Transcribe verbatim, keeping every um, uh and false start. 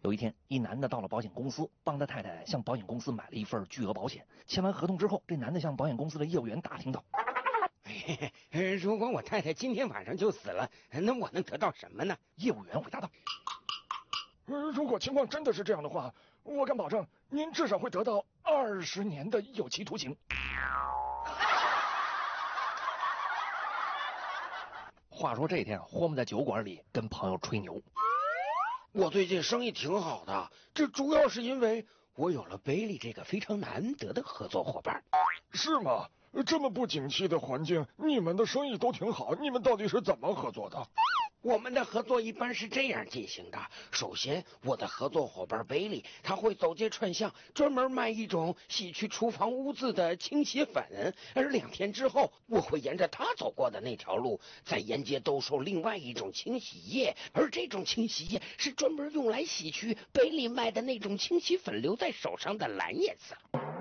有一天，一男的到了保险公司，帮他太太向保险公司买了一份巨额保险。签完合同之后，这男的向保险公司的业务员打听到： 嘿嘿，如果我太太今天晚上就死了，那我能得到什么呢？ 业务员回答道： 如果情况真的是这样的话，我敢保证您至少会得到二十年的有期徒刑。 话说这天，霍姆在酒馆里跟朋友吹牛： 我最近生意挺好的，这主要是因为我有了贝利这个非常难得的合作伙伴。 是吗？这么不景气的环境，你们的生意都挺好，你们到底是怎么合作的？ 我们的合作一般是这样进行的：首先，我的合作伙伴贝利，他会走街串巷，专门卖一种洗去厨房污渍的清洗粉，而两天之后，我会沿着他走过的那条路，在沿街兜售另外一种清洗液，而这种清洗液是专门用来洗去贝利卖的那种清洗粉留在手上的蓝颜色。